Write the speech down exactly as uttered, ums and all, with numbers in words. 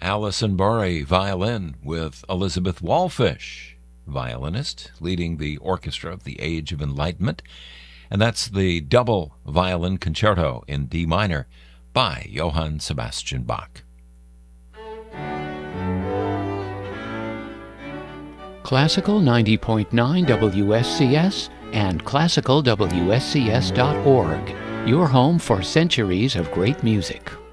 Alison Borey, violin, with Elizabeth Wallfish, violinist, leading the orchestra of the Age of Enlightenment. And that's the double violin concerto in D minor by Johann Sebastian Bach. Classical ninety point nine W S C S and classical W S C S dot org, your home for centuries of great music.